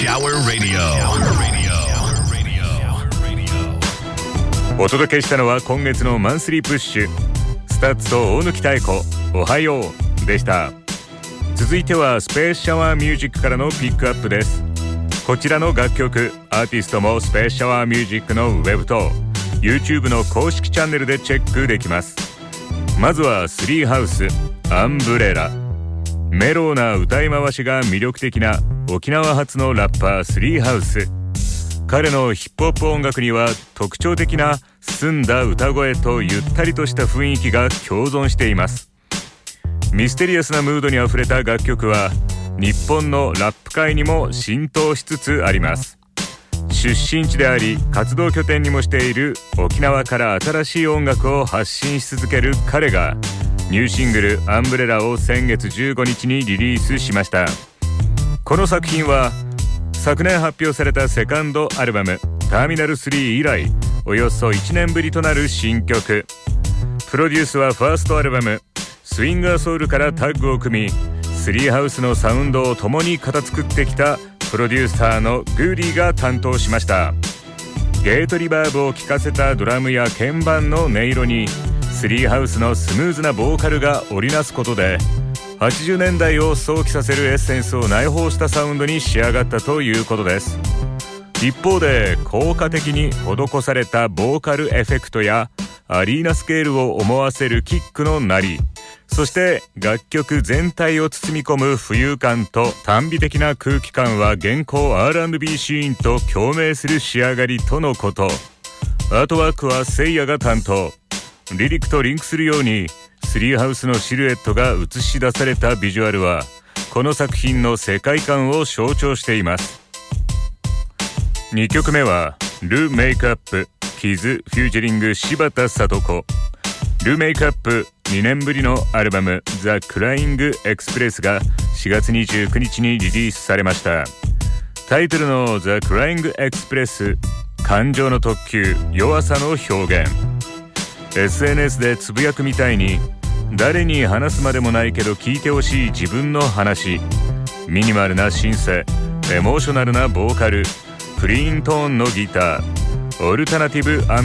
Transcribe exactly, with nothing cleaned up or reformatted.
Shower Radio。 お届けしたのは今月のマンスリープッシュ、スタッツと大貫妙子、おはようでした。続いてはスペースシャワーミュージックからのピックアップです。こちらの楽曲、アーティストもスペースシャワーミュージックのウェブと YouTube の公式チャンネルでチェックできます。まずはスリーハウス、アンブレラ。メローな歌い回しが魅力的な沖縄発のラッパースリーハウス。彼のヒップホップ音楽には特徴的な澄んだ歌声とゆったりとした雰囲気が共存しています。ミステリアスなムードにあふれた楽曲は日本のラップ界にも浸透しつつあります。出身地であり活動拠点にもしている沖縄から新しい音楽を発信し続ける彼がニューシングル「アンブレラ」を先月じゅうごにちにリリースしました。この作品は昨年発表されたセカンドアルバム「ターミナルスリー」以来およそいちねんぶりとなる新曲。プロデュースはファーストアルバム「スインガーソウル」からタッグを組み、スリーハウスのサウンドを共に形作ってきたプロデューサーのグーリーが担当しました。ゲートリバーブを効かせたドラムや鍵盤の音色にスリーハウスのスムーズなボーカルが織りなすことではちじゅうねんだいを想起させるエッセンスを内包したサウンドに仕上がったということです。一方で効果的に施されたボーカルエフェクトやアリーナスケールを思わせるキックの鳴り、そして楽曲全体を包み込む浮遊感と短美的な空気感は現行 アールアンドビー シーンと共鳴する仕上がりとのこと。アートワークはセイヤが担当。リリックとリンクするようにスリーハウスのシルエットが映し出されたビジュアルはこの作品の世界観を象徴しています。にきょくめはル・メイクアップキズフューチャリング柴田聡子。ル・メイクアップにねんぶりのアルバムザ・クライング・エクスプレスがしがつにじゅうくにちにリリースされました。タイトルのザ・クライング・エクスプレス、感情の特急、弱さの表現。エスエヌエス でつぶやくみたいに誰に話すまでもないけど聞いてほしい自分の話。ミニマルなシンセ、エモーショナルなボーカル、クリーントーンのギター、オルタナティブ